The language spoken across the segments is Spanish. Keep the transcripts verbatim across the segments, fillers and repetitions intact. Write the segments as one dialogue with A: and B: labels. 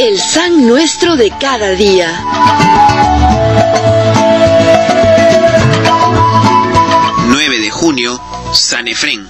A: El San Nuestro de cada día.
B: nueve de junio, San Efrén.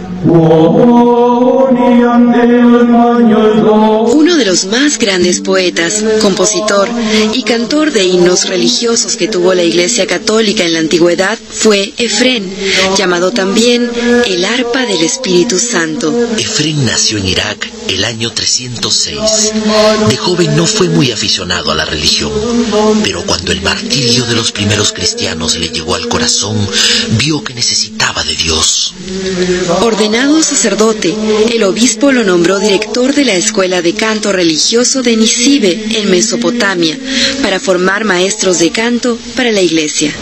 A: Uno de los más grandes poetas, compositor y cantor de himnos religiosos que tuvo la Iglesia Católica en la antigüedad fue Efrén, llamado también el arpa del Espíritu Santo.
C: Efrén nació en Irak el año trescientos seis. De joven no fue muy aficionado a la religión, pero cuando el martirio de los primeros cristianos le llegó al corazón, vio que necesitaba de Dios.
A: Ordenado sacerdote, el obispo lo nombró director de la Escuela de Canto Religioso de Nisibe, en Mesopotamia, para formar maestros de canto para la Iglesia.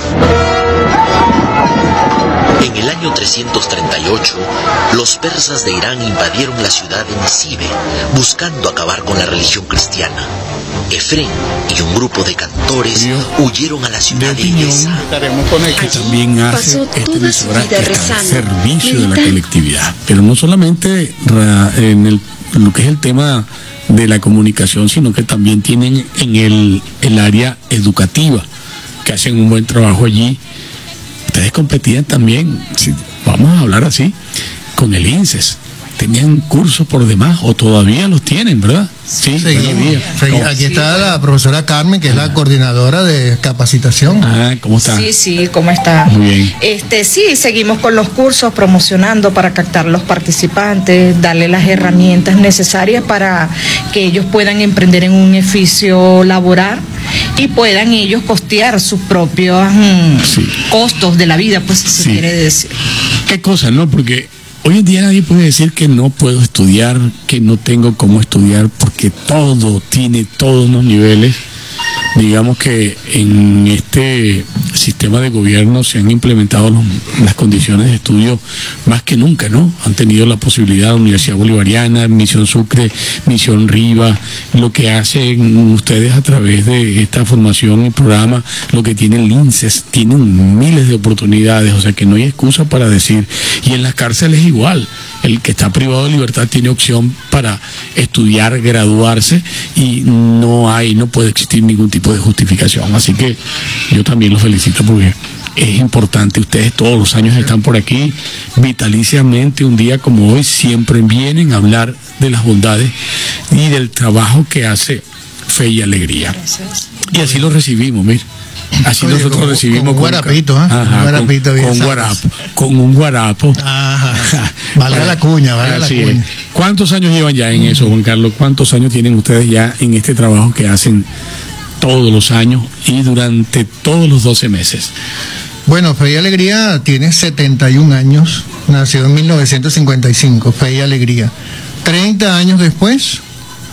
C: En el año trescientos treinta y ocho, los persas de Irán invadieron la ciudad de Nisibe, buscando acabar con la religión cristiana. Efrén y un grupo de cantores huyeron a la ciudad de Edesa.
D: Que también hace esta emisora que está al servicio de la colectividad, pero no solamente en el, lo que es el tema de la comunicación, sino que también tienen en el, el área educativa, que hacen un buen trabajo allí. Ustedes competían también, si vamos a hablar así, con el INSES. Tenían cursos por demás, o todavía los tienen, ¿verdad?
E: Sí, seguimos, seguimos. Aquí está la profesora Carmen, que es la coordinadora de capacitación.
D: Ah, ¿cómo está?
F: Sí, sí, ¿cómo está?
D: Muy bien.
F: Este, sí, seguimos con los cursos, promocionando para captar los participantes, darle las herramientas necesarias para que ellos puedan emprender en un oficio laboral y puedan ellos costear sus propios mm, sí. costos de la vida, pues, si se sí. quiere decir.
D: ¿Qué cosa, no? Porque hoy en día nadie puede decir que no puedo estudiar, que no tengo cómo estudiar, porque todo tiene todos los niveles. Digamos que en este sistema de gobierno se han implementado los, las condiciones de estudio más que nunca, ¿no? Han tenido la posibilidad de Universidad Bolivariana, Misión Sucre, Misión Riva, lo que hacen ustedes a través de esta formación y programa, lo que tiene el INSES, tienen miles de oportunidades, o sea que no hay excusa para decir, y en las cárceles igual, el que está privado de libertad tiene opción para estudiar, graduarse, y no hay, no puede existir ningún tipo de justificación, así que yo también los felicito porque es importante. Ustedes todos los años están por aquí vitaliciamente, un día como hoy siempre vienen a hablar de las bondades y del trabajo que hace Fe y Alegría. Gracias. Y así lo recibimos, mire. Así Oye, nosotros con, recibimos
E: con un guarapito, ¿eh?
D: Ajá, un guarapito con, con, guarapo, con un guarapo.
E: Ajá. Valga la cuña, valga la cuña. Es.
D: ¿Cuántos años llevan ya en eso, Juan Carlos? ¿Cuántos años tienen ustedes ya en este trabajo que hacen todos los años y durante todos los doce meses?
E: Bueno, Fe y Alegría tiene setenta y un años, nació en mil novecientos cincuenta y cinco, Fe y Alegría. treinta años después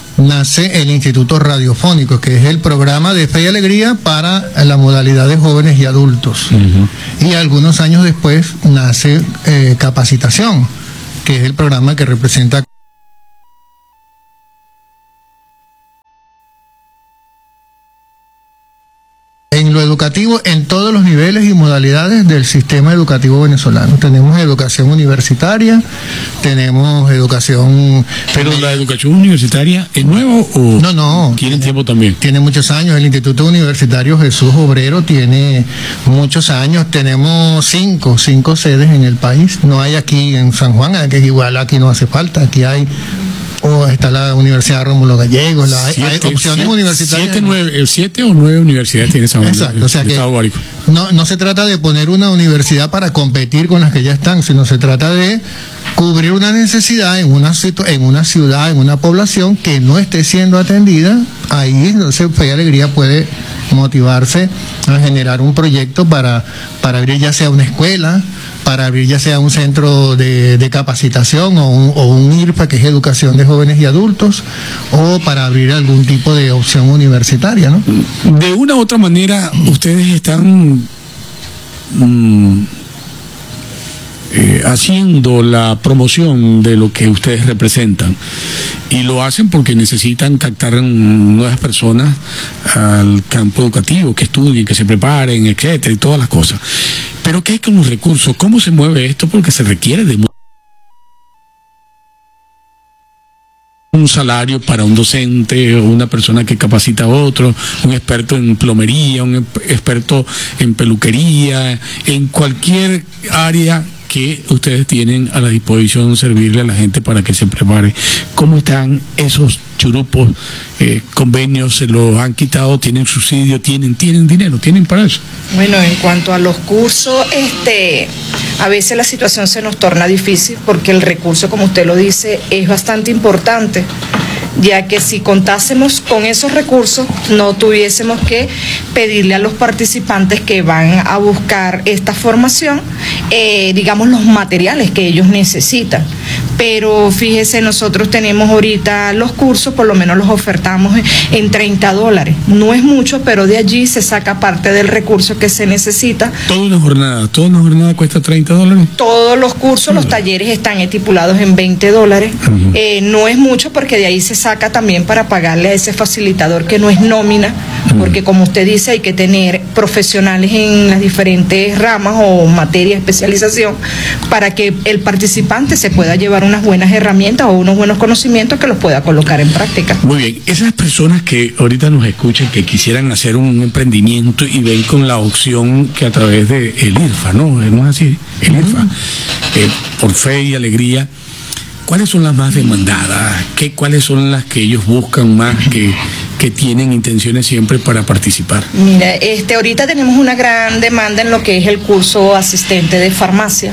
E: nace el Instituto Radiofónico, que es el programa de Fe y Alegría para la modalidad de jóvenes y adultos. Uh-huh. Y algunos años después nace eh, Capacitación, que es el programa que representa en lo educativo en todos los niveles y modalidades del sistema educativo venezolano. Tenemos educación universitaria, tenemos educación...
D: ¿Pero la educación universitaria es nuevo o
E: no, no,
D: tiene tiempo también?
E: Tiene muchos años. El Instituto Universitario Jesús Obrero tiene muchos años. Tenemos cinco, cinco sedes en el país. No hay aquí en San Juan, que es igual, aquí no hace falta. Aquí hay... o está la Universidad Rómulo Gallegos, la, siete, hay opciones siete, universitarias.
D: Siete, nueve, siete o nueve universidades tiene San Juan.
E: Exacto, o sea que no, no se trata de poner una universidad para competir con las que ya están, sino se trata de cubrir una necesidad en una, en una ciudad, en una población que no esté siendo atendida. Ahí entonces Fe y Alegría puede motivarse a generar un proyecto para, para abrir ya sea una escuela, para abrir ya sea un centro de, de capacitación o un, o un I R P A, que es Educación de Jóvenes y Adultos, o para abrir algún tipo de opción universitaria, ¿no?
D: De una u otra manera, ustedes están mmm, eh, haciendo la promoción de lo que ustedes representan, y lo hacen porque necesitan captar nuevas personas al campo educativo, que estudien, que se preparen, etcétera, y todas las cosas. Pero ¿qué hay con los recursos? ¿Cómo se mueve esto? Porque se requiere de un salario para un docente o una persona que capacita a otro, un experto en plomería, un experto en peluquería, en cualquier área que ustedes tienen a la disposición servirle a la gente para que se prepare. ¿Cómo están esos churupos? Eh, ¿Convenios se los han quitado? ¿Tienen subsidio? ¿Tienen, tienen dinero? ¿Tienen para eso?
F: Bueno, en cuanto a los cursos, este, a veces la situación se nos torna difícil porque el recurso, como usted lo dice, es bastante importante, ya que si contásemos con esos recursos, no tuviésemos que pedirle a los participantes que van a buscar esta formación, eh, digamos, los materiales que ellos necesitan. Pero fíjese, nosotros tenemos ahorita los cursos, por lo menos los ofertamos en treinta dólares. No es mucho, pero de allí se saca parte del recurso que se necesita.
D: ¿Toda una jornada? ¿Toda una jornada cuesta treinta dólares?
F: Todos los cursos, los talleres están estipulados en veinte dólares. Uh-huh. eh, no es mucho porque de ahí se saca también para pagarle a ese facilitador que no es nómina, uh-huh. porque como usted dice, hay que tener profesionales en las diferentes ramas o materia de especialización para que el participante se pueda llevar unas buenas herramientas o unos buenos conocimientos que los pueda colocar en práctica.
D: Muy bien, esas personas que ahorita nos escuchan, que quisieran hacer un emprendimiento y ven con la opción que a través de el IRFA, ¿no? ¿No es así? El IRFA, eh, por fe y alegría, ¿cuáles son las más demandadas? ¿Qué, ¿Cuáles son las que ellos buscan más, que, que tienen intenciones siempre para participar?
F: Mira, este, ahorita tenemos una gran demanda en lo que es el curso asistente de farmacia.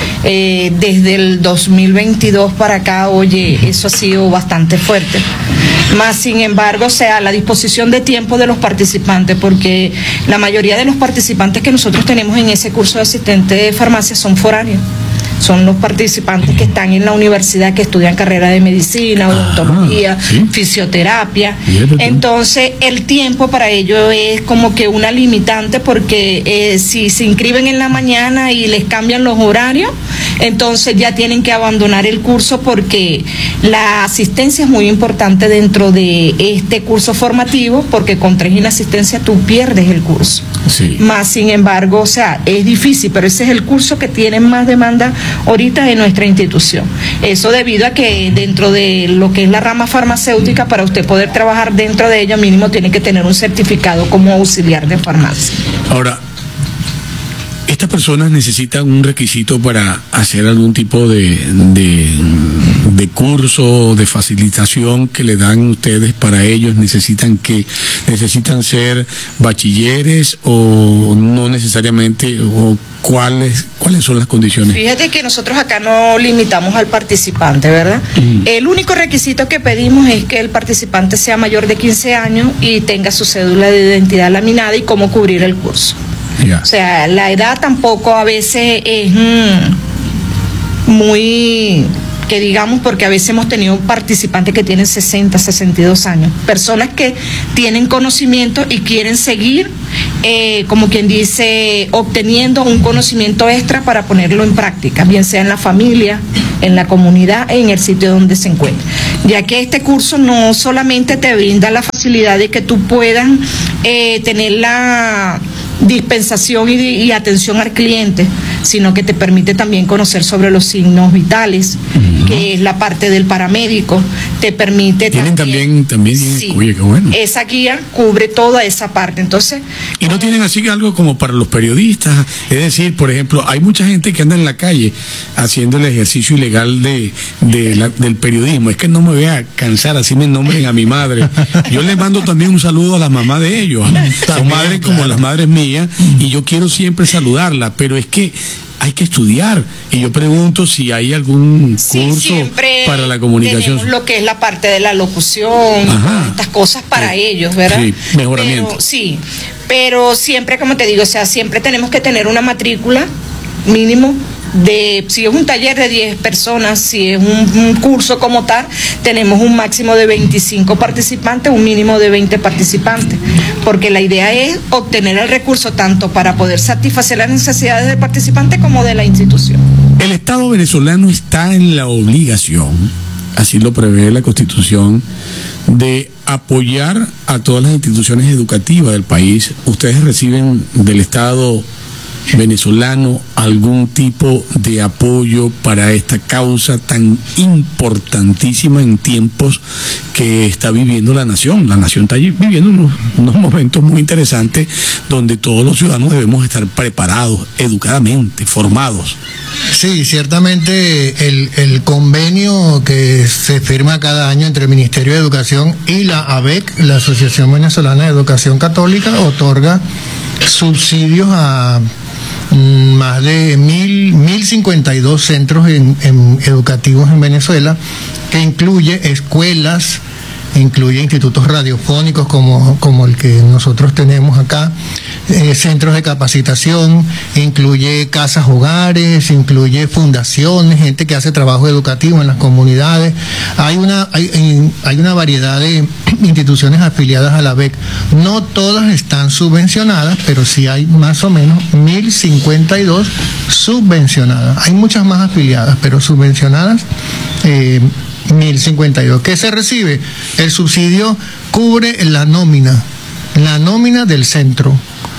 F: Eh, desde el dos mil veintidós para acá, oye, eso ha sido bastante fuerte. Más sin embargo, o sea, la disposición de tiempo de los participantes, porque la mayoría de los participantes que nosotros tenemos en ese curso de asistente de farmacia son foráneos. Son los participantes que están en la universidad, que estudian carrera de medicina, odontología, ¿sí? fisioterapia. Entonces, el tiempo para ellos es como que una limitante, porque eh, si se inscriben en la mañana y les cambian los horarios, entonces ya tienen que abandonar el curso, porque la asistencia es muy importante dentro de este curso formativo, porque con tres inasistencias tú pierdes el curso. Sí. Más sin embargo, o sea, es difícil, pero ese es el curso que tiene más demanda ahorita en nuestra institución. Eso debido a que dentro de lo que es la rama farmacéutica, para usted poder trabajar dentro de ella, mínimo tiene que tener un certificado como auxiliar de farmacia.
D: Ahora, ¿estas personas necesitan un requisito para hacer algún tipo de, de, de curso, de facilitación que le dan ustedes para ellos? ¿Necesitan que necesitan ser bachilleres o no necesariamente? ¿O cuáles cuáles son las condiciones?
F: Fíjate que nosotros acá no limitamos al participante, ¿verdad? Mm. El único requisito que pedimos es que el participante sea mayor de quince años y tenga su cédula de identidad laminada y cómo cubrir el curso. Yeah. O sea, la edad tampoco a veces es mm, muy, que digamos, porque a veces hemos tenido participantes que tienen sesenta, sesenta y dos años, personas que tienen conocimiento y quieren seguir, eh, como quien dice, obteniendo un conocimiento extra para ponerlo en práctica, bien sea en la familia, en la comunidad, en el sitio donde se encuentre. Ya que este curso no solamente te brinda la facilidad de que tú puedas eh, tener la dispensación y, y atención al cliente, sino que te permite también conocer sobre los signos vitales, uh-huh. que es la parte del paramédico, te permite
D: tienen también también, también
F: sí,
D: oye, qué bueno.
F: Esa guía cubre toda esa parte. Entonces,
D: y no tienen así algo como para los periodistas, es decir, por ejemplo, hay mucha gente que anda en la calle haciendo el ejercicio ilegal de, de la, del periodismo. Es que no me voy a cansar, así me nombren a mi madre. Yo les mando también un saludo a las mamás de ellos, son madres como claro. las madres mías, y yo quiero siempre saludarla, pero es que hay que estudiar, y yo pregunto si hay algún sí, curso para la comunicación.
F: Tenemos lo que es la parte de la locución, Ajá. estas cosas para sí. ellos, ¿verdad?
D: Sí, mejoramiento.
F: Pero, sí, pero siempre, como te digo, o sea, siempre tenemos que tener una matrícula mínimo de, si es un taller de diez personas, si es un, un curso como tal, tenemos un máximo de veinticinco participantes, un mínimo de veinte participantes, porque la idea es obtener el recurso tanto para poder satisfacer las necesidades del participante como de la institución.
D: El Estado venezolano está en la obligación, así lo prevé la Constitución, de apoyar a todas las instituciones educativas del país. Ustedes reciben del Estado venezolano algún tipo de apoyo para esta causa tan importantísima en tiempos que está viviendo la nación? La nación está viviendo unos, unos momentos muy interesantes donde todos los ciudadanos debemos estar preparados, educadamente, formados.
E: Sí, ciertamente el, el convenio que se firma cada año entre el Ministerio de Educación y la A B E C, la Asociación Venezolana de Educación Católica, otorga subsidios a más de mil, mil cincuenta y dos centros en, en educativos en Venezuela, que incluye escuelas, incluye institutos radiofónicos como, como el que nosotros tenemos acá, eh, centros de capacitación, incluye casas hogares, incluye fundaciones, gente que hace trabajo educativo en las comunidades. Hay una, hay, hay una variedad de instituciones afiliadas a la B E C. No todas están subvencionadas, pero sí hay más o menos mil cincuenta y dos subvencionadas. Hay muchas más afiliadas, pero subvencionadas eh, mil cincuenta y dos. ¿Qué se recibe? El subsidio cubre la nómina, la nómina del centro,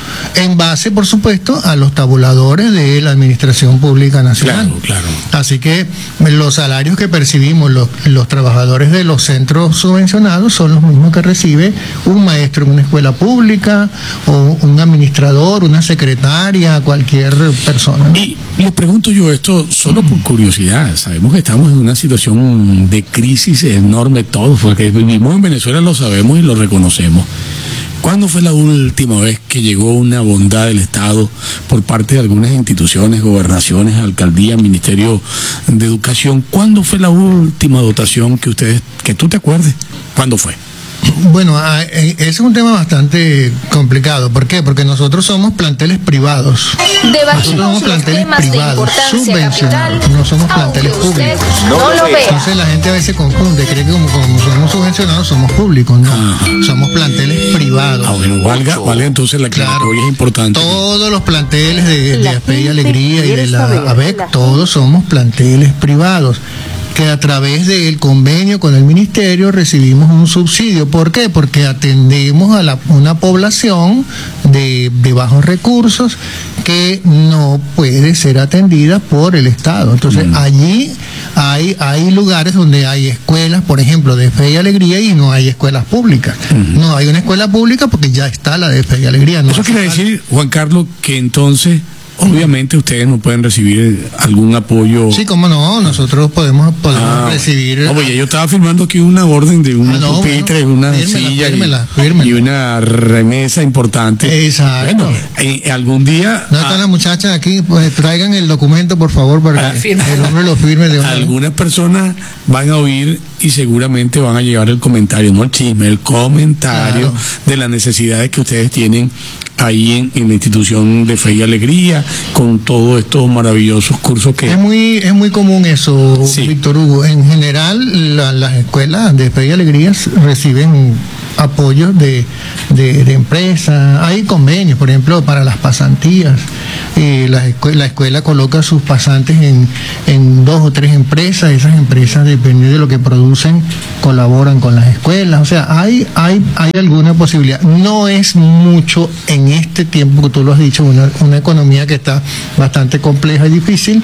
E: en base, por supuesto, a los tabuladores de la Administración Pública Nacional.
D: Claro, claro.
E: Así que los salarios que percibimos los, los trabajadores de los centros subvencionados son los mismos que recibe un maestro en una escuela pública, o un administrador, una secretaria, cualquier persona, ¿no?
D: Y les pregunto yo esto solo por curiosidad. Sabemos que estamos en una situación de crisis enorme todos, porque vivimos en Venezuela, lo sabemos y lo reconocemos. ¿Cuándo fue la última vez que llegó una bondad del Estado por parte de algunas instituciones, gobernaciones, alcaldía, Ministerio de Educación? ¿Cuándo fue la última dotación que ustedes, que tú te acuerdes? ¿Cuándo fue?
E: Bueno, ese es un tema bastante complicado. ¿Por qué? Porque nosotros somos planteles privados. Nosotros somos planteles privados, subvencionados, no somos planteles públicos.
G: No lo vea.
E: Entonces la gente a veces confunde, cree que como, como somos subvencionados somos públicos. No,
D: Ajá.
E: somos planteles privados.
D: Ah, bueno, valga, vale, entonces la claro, hoy es importante.
E: Todos los planteles de, de Fe y Alegría y de la A B E C, todos somos planteles privados, que a través del convenio con el ministerio recibimos un subsidio. ¿Por qué? Porque atendemos a la, una población de, de bajos recursos que no puede ser atendida por el Estado. Entonces, mm. allí hay, hay lugares donde hay escuelas, por ejemplo, de Fe y Alegría, y no hay escuelas públicas. Mm. No hay una escuela pública porque ya está la de Fe y Alegría. No
D: Eso quiere decir, Juan Carlos, que entonces obviamente ustedes no pueden recibir algún apoyo.
E: Sí, cómo no, nosotros podemos, podemos ah, recibir.
D: No, pues yo estaba firmando aquí una orden de un ah, no, pupitre, bueno, una
E: fírmela,
D: silla
E: fírmela,
D: y,
E: fírmela.
D: y una remesa importante.
E: Exacto.
D: Bueno, eh, algún día.
E: No están ah, las muchachas aquí, pues traigan el documento, por favor, para ah, que firma. el hombre lo firme de una
D: Algunas vez. Personas van a oír y seguramente van a llevar el comentario, no el chisme, el comentario claro. de las necesidades que ustedes tienen ahí en, en la institución de Fe y Alegría, con todos estos maravillosos cursos que...
E: Es muy es muy común eso,
D: sí.
E: Víctor Hugo. En general, la, las escuelas de Fe y Alegría reciben apoyos de, de, de empresas. Hay convenios, por ejemplo, para las pasantías. Eh, la, escuela, la escuela coloca sus pasantes en, en dos o tres empresas. Esas empresas, dependiendo de lo que producen, colaboran con las escuelas. O sea, hay, hay, hay alguna posibilidad. No es mucho en este tiempo, que tú lo has dicho, una, una economía que está bastante compleja y difícil,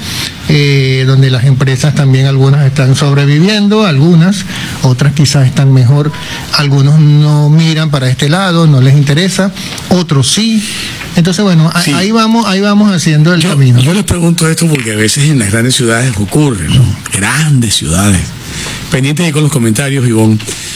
E: eh, donde las empresas también, algunas están sobreviviendo, algunas, otras quizás están mejor, algunos no miran para este lado, no les interesa, otros sí. Entonces, bueno, sí. ahí vamos, ahí vamos haciendo el
D: yo,
E: camino.
D: Yo les pregunto esto porque a veces en las grandes ciudades ocurre, ¿no? Grandes ciudades. Pendientes ahí con los comentarios, Ivonne.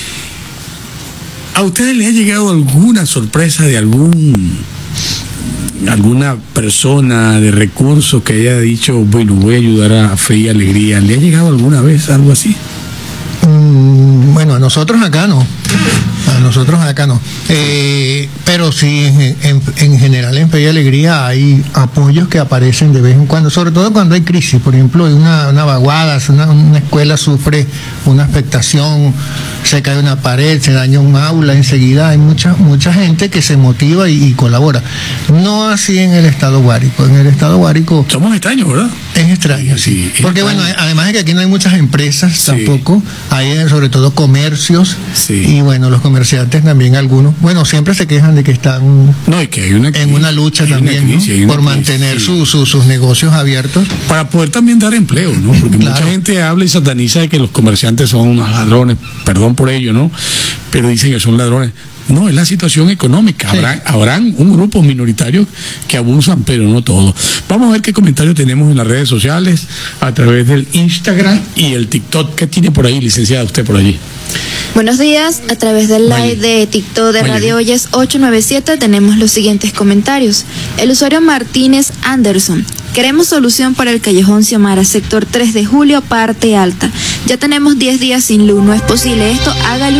D: ¿A ustedes les ha llegado alguna sorpresa de algún alguna persona de recursos que haya dicho, bueno, voy a ayudar a Fe y Alegría? ¿Le ha llegado alguna vez algo así?
E: Mm, bueno, a nosotros acá no. A nosotros acá no. Eh, pero sí, en, en, en general en Fe y Alegría hay apoyos que aparecen de vez en cuando, sobre todo cuando hay crisis. Por ejemplo, hay una, una vaguada, una, una escuela sufre una afectación, se cae una pared, se daña un aula, enseguida hay mucha mucha gente que se motiva y, y colabora. No así en el Estado Guárico. En el Estado Guárico...
D: Somos extraños, ¿verdad?
E: Es extraño, sí. Es Porque extraño. Bueno, además de que aquí no hay muchas empresas sí. tampoco, hay sobre todo comercios sí. y bueno, los comerciantes también algunos, bueno, siempre se quejan de que están
D: no, y que hay una,
E: en una lucha también, una crisis, ¿no? por mantener sí. su, su, sus negocios abiertos.
D: Para poder también dar empleo, ¿no? Porque claro. mucha gente habla y sataniza de que los comerciantes son unos ladrones, perdón por ello, ¿no? Pero dicen que son ladrones. No, es la situación económica. Sí. Habrán, habrán un grupo minoritario que abusan, pero no todos. Vamos a ver qué comentarios tenemos en las redes sociales, a través del Instagram y el TikTok. ¿Qué tiene por ahí, licenciada, usted por allí?
G: Buenos días, a través del live de TikTok de Radio Oyes ocho nueve siete tenemos los siguientes comentarios. El usuario Martínez Anderson. Queremos solución para el Callejón Xiomara, sector tres de julio, parte alta. Ya tenemos diez días sin luz, no es posible esto, hágalo.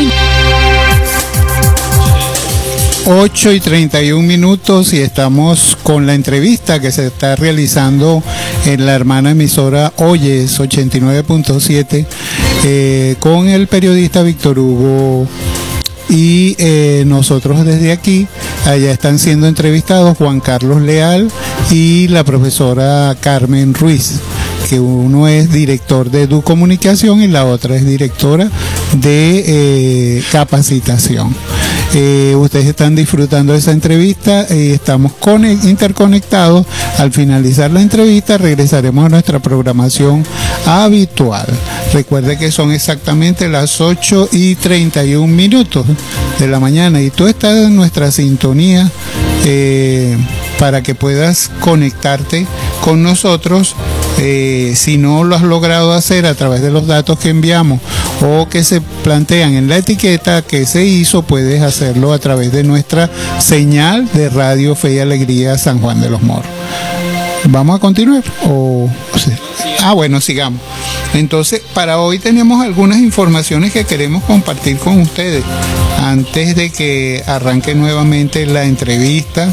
H: ocho y treinta y un minutos y estamos con la entrevista que se está realizando en la hermana emisora Oyes ochenta y nueve punto siete eh, con el periodista Víctor Hugo y eh, nosotros desde aquí. Allá están siendo entrevistados Juan Carlos Leal y la profesora Carmen Ruiz, que uno es director de EduComunicación y la otra es directora de eh, capacitación. Eh, ustedes están disfrutando de esa entrevista y eh, estamos interconectados. Al finalizar la entrevista regresaremos a nuestra programación habitual. Recuerde que son exactamente las ocho y treinta y un minutos de la mañana y tú estás en nuestra sintonía eh, para que puedas conectarte con nosotros. Eh, si no lo has logrado hacer a través de los datos que enviamos o que se plantean en la etiqueta que se hizo, puedes hacerlo a través de nuestra señal de Radio Fe y Alegría San Juan de los Morros. ¿Vamos a continuar? O, o sea, ah, bueno, sigamos. Entonces, para hoy tenemos algunas informaciones que queremos compartir con ustedes antes de que arranque nuevamente la entrevista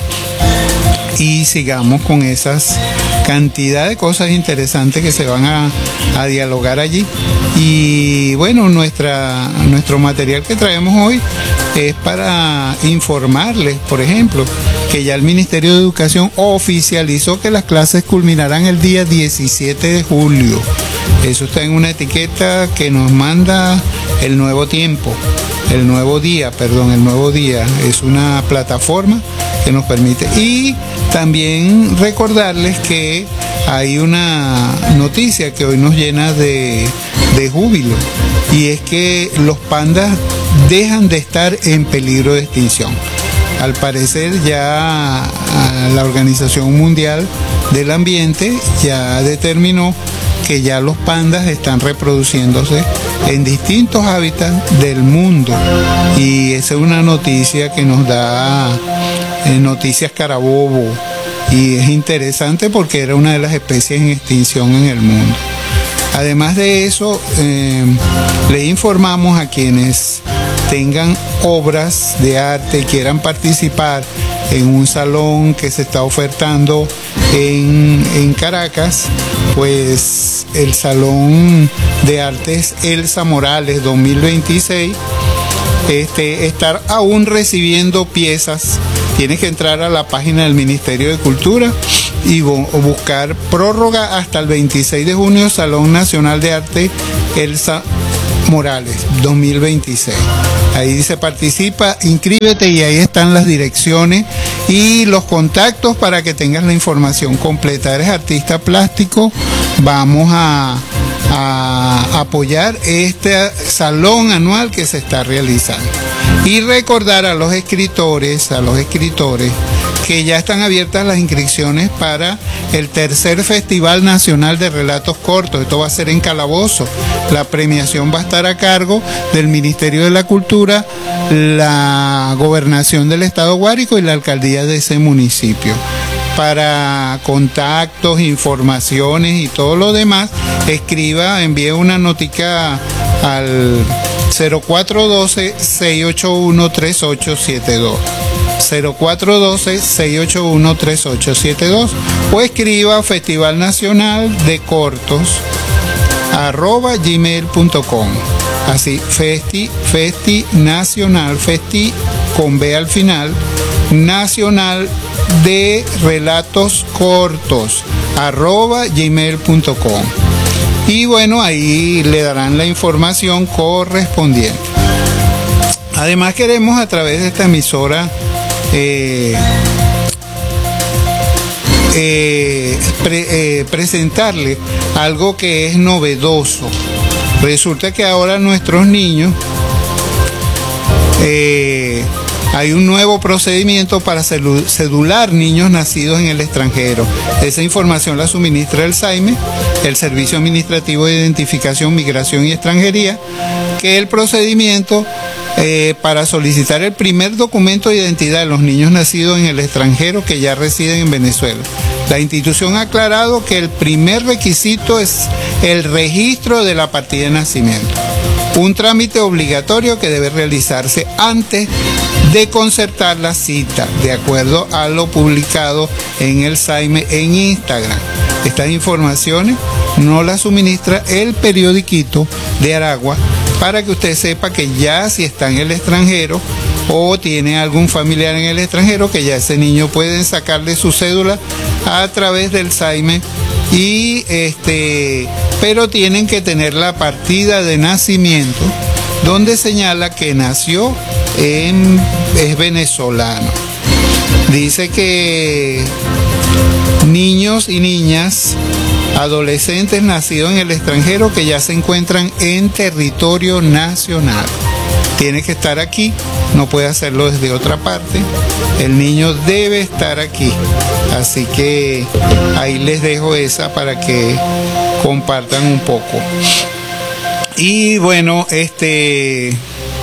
H: y sigamos con esas cantidad de cosas interesantes que se van a, a dialogar allí. Y bueno, nuestra, nuestro material que traemos hoy es para informarles, por ejemplo, que ya el Ministerio de Educación oficializó que las clases culminarán el día diecisiete de julio. Eso está en una etiqueta que nos manda El Nuevo Tiempo, el Nuevo Día, perdón, el Nuevo Día. Es una plataforma que nos permite. Y también recordarles que hay una noticia que hoy nos llena de, de júbilo, y es que los pandas dejan de estar en peligro de extinción. Al parecer ya la Organización Mundial del Ambiente ya determinó que ya los pandas están reproduciéndose en distintos hábitats del mundo, y esa es una noticia que nos da eh, Noticias Carabobo, y es interesante porque era una de las especies en extinción en el mundo. Además de eso, eh, le informamos a quienes tengan obras de arte, quieran participar en un salón que se está ofertando en, en Caracas, pues el Salón de Artes Elsa Morales dos mil veintiséis, este, estar aún recibiendo piezas. Tienes que entrar a la página del Ministerio de Cultura y buscar prórroga hasta el veintiséis de junio, Salón Nacional de Arte Elsa Morales dos mil veintiséis. Ahí dice participa, inscríbete, y ahí están las direcciones y los contactos para que tengas la información completa. Eres artista plástico, vamos a, a apoyar este salón anual que se está realizando. Y recordar a los escritores, a los escritores, que ya están abiertas las inscripciones para el tercer Festival Nacional de Relatos Cortos. Esto va a ser en Calabozo. La premiación va a estar a cargo del Ministerio de la Cultura, la Gobernación del Estado Guárico y la Alcaldía de ese municipio. Para contactos, informaciones y todo lo demás, escriba, envíe una notica al cero cuatro uno dos, seis ocho uno, tres ocho siete dos. cero cuatro uno dos, seis ocho uno, tres ocho siete dos, o escriba Festival Nacional de Cortos arroba gmail punto com. Así, festi, festi nacional, festi con B al final, nacional de relatos cortos arroba gmail punto com. Y bueno, ahí le darán la información correspondiente. Además queremos a través de esta emisora eh, eh, pre, eh, presentarle algo que es novedoso. Resulta que ahora nuestros niños eh, hay un nuevo procedimiento para cedular niños nacidos en el extranjero. Esa información la suministra el S A I M E, el Servicio Administrativo de Identificación, Migración y Extranjería, que el procedimiento eh, para solicitar el primer documento de identidad de los niños nacidos en el extranjero que ya residen en Venezuela. La institución ha aclarado que el primer requisito es el registro de la partida de nacimiento, un trámite obligatorio que debe realizarse antes de concertar la cita, de acuerdo a lo publicado en el S A I M E en Instagram. Estas informaciones no las suministra el periodiquito de Aragua, para que usted sepa que ya si está en el extranjero o tiene algún familiar en el extranjero, que ya ese niño pueden sacarle su cédula a través del S A I M E, y este, pero tienen que tener la partida de nacimiento donde señala que nació en, es venezolano. Dice que niños y niñas, adolescentes nacidos en el extranjero que ya se encuentran en territorio nacional, tiene que estar aquí, no puede hacerlo desde otra parte, el niño debe estar aquí. Así que ahí les dejo esa para que compartan un poco. Y bueno, este,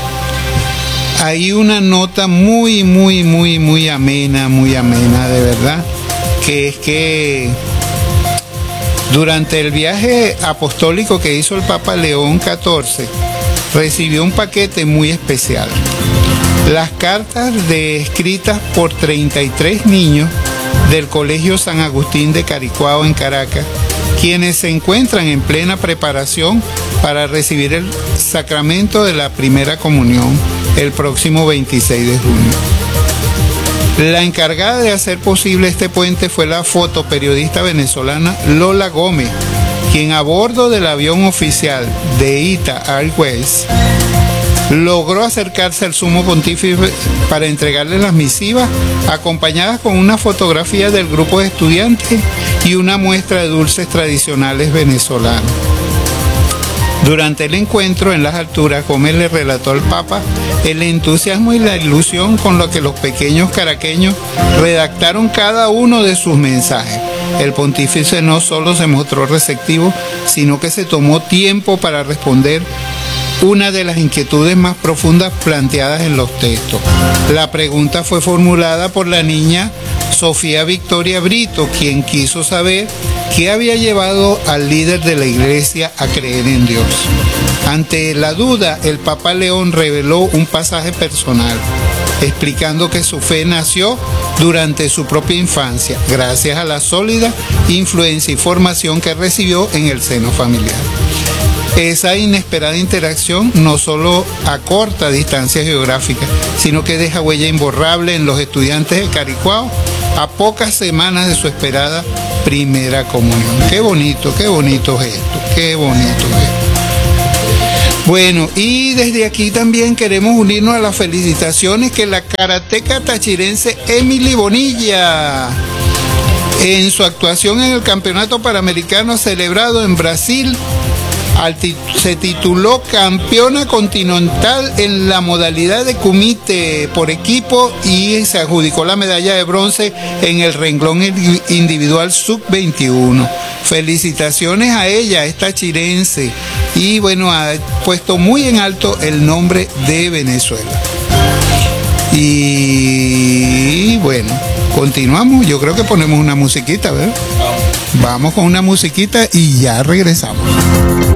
H: hay una nota muy, muy, muy, muy amena, muy amena, de verdad, que es que durante el viaje apostólico que hizo el Papa León catorce, recibió un paquete muy especial. Las cartas de, escritas por treinta y tres niños del Colegio San Agustín de Caricuao en Caracas, quienes se encuentran en plena preparación para recibir el sacramento de la primera comunión el próximo veintiséis de junio. La encargada de hacer posible este puente fue la fotoperiodista venezolana Lola Gómez, quien a bordo del avión oficial de Ita Airways logró acercarse al sumo pontífice para entregarle las misivas, acompañadas con una fotografía del grupo de estudiantes y una muestra de dulces tradicionales venezolanos. Durante el encuentro en las alturas, Gómez le relató al Papa el entusiasmo y la ilusión con lo que los pequeños caraqueños redactaron cada uno de sus mensajes. El pontífice no solo se mostró receptivo, sino que se tomó tiempo para responder una de las inquietudes más profundas planteadas en los textos. La pregunta fue formulada por la niña Sofía Victoria Brito, quien quiso saber qué había llevado al líder de la iglesia a creer en Dios. Ante la duda, el Papa León reveló un pasaje personal, explicando que su fe nació durante su propia infancia, gracias a la sólida influencia y formación que recibió en el seno familiar. Esa inesperada interacción no solo acorta distancia geográfica, sino que deja huella imborrable en los estudiantes de Caricuao a pocas semanas de su esperada primera comunión. Qué bonito, qué bonito es esto, qué bonito es esto. Bueno, y desde aquí también queremos unirnos a las felicitaciones que la karateca tachirense Emily Bonilla, en su actuación en el Campeonato Panamericano celebrado en Brasil, se tituló campeona continental en la modalidad de kumite por equipo y se adjudicó la medalla de bronce en el renglón individual sub veintiuno. Felicitaciones a ella, esta chirense, y bueno, ha puesto muy en alto el nombre de Venezuela. Y bueno, continuamos. Yo creo que ponemos una musiquita, ¿verdad? Vamos con una musiquita y ya regresamos.